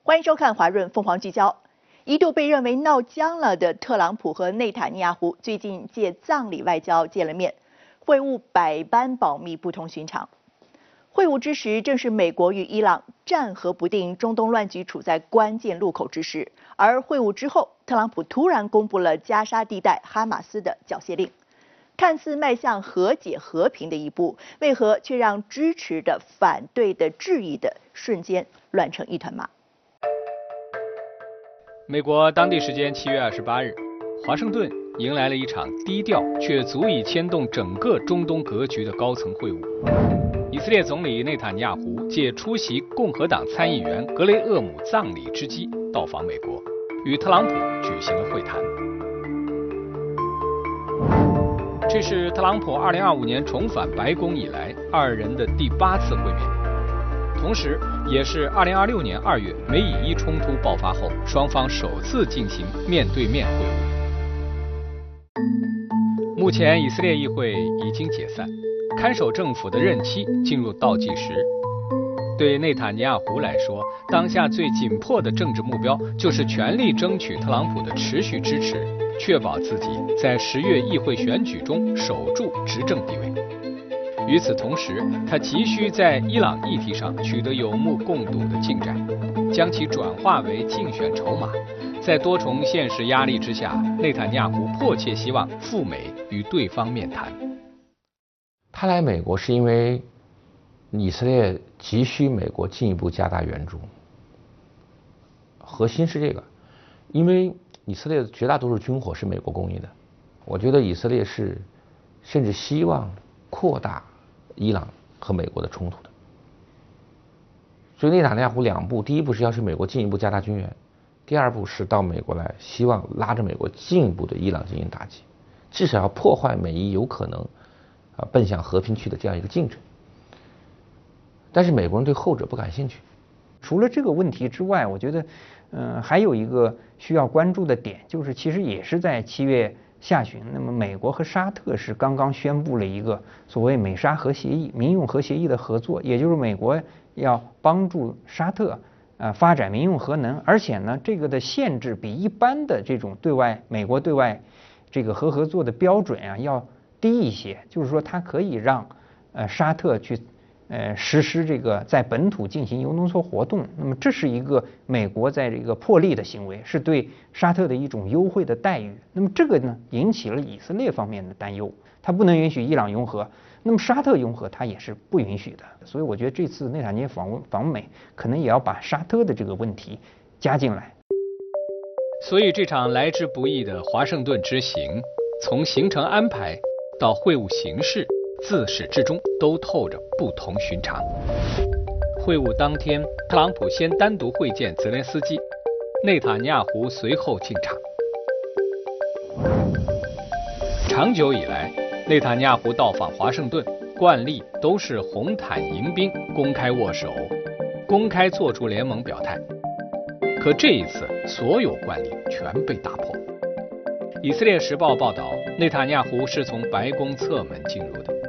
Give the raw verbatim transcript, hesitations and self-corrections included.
欢迎收看华润凤凰聚焦。一度被认为闹僵了的特朗普和内塔尼亚胡最近借葬礼外交见了面，会晤百般保密，不同寻常。会晤之时，正是美国与伊朗战和不定、中东乱局处在关键路口之时。而会晤之后，特朗普突然公布了加沙地带哈马斯的缴械令，看似迈向和解和平的一步，为何却让支持的、反对的、质疑的瞬间乱成一团麻？ 美国当地时间七月二十八日，华盛顿迎来了一场低调却足以牵动整个中东格局的高层会晤。以色列总理内塔尼亚胡借出席共和党参议员格雷厄姆葬礼之机到访美国，与特朗普举行了会谈。这是特朗普二零二五年重返白宫以来二人的第八次会面。同时，也是二零二六年二月美以伊冲突爆发后，双方首次进行面对面会晤。目前，以色列议会已经解散，看守政府的任期进入倒计时。对内塔尼亚胡来说，当下最紧迫的政治目标就是全力争取特朗普的持续支持，确保自己在十月议会选举中守住执政地位。与此同时，他急需在伊朗议题上取得有目共睹的进展，将其转化为竞选筹码。在多重现实压力之下，内塔尼亚胡迫切希望赴美与对方面谈。 他来美国是因为以色列急需美国进一步加大援助，核心是这个，因为以色列绝大多数军火是美国供应的，我觉得以色列是甚至希望扩大伊朗和美国的冲突的。所以内塔尼亚胡两步，第一步是要求美国进一步加大军援，第二步是到美国来，希望拉着美国进一步对伊朗进行打击，至少要破坏美伊有可能啊奔向和平区的这样一个进程。但是美国人对后者不感兴趣。 除了这个问题之外，我觉得，嗯、呃，还有一个需要关注的点，就是其实也是在七月下旬，那么美国和沙特是刚刚宣布了一个所谓美沙核协议、民用核协议的合作，也就是美国要帮助沙特呃发展民用核能，而且呢，这个的限制比一般的这种对外美国对外这个核合作的标准啊要低一些，就是说它可以让呃沙特去。呃，实施这个在本土进行铀浓缩活动，那么这是一个美国在这个破例的行为，是对沙特的一种优惠的待遇。那么这个呢，引起了以色列方面的担忧，它不能允许伊朗拥核，那么沙特拥核它也是不允许的。所以我觉得这次内塔尼亚胡访问访美，可能也要把沙特的这个问题加进来。 所以这场来之不易的华盛顿之行，从行程安排到会晤形式，自始至终都透着不同寻常。会晤当天，特朗普先单独会见泽连斯基，内塔尼亚胡随后进场。长久以来，内塔尼亚胡到访华盛顿，惯例都是红毯迎宾，公开握手，公开做出联盟表态。可这一次，所有惯例全被打破。以色列时报报道，内塔尼亚胡是从白宫侧门进入的。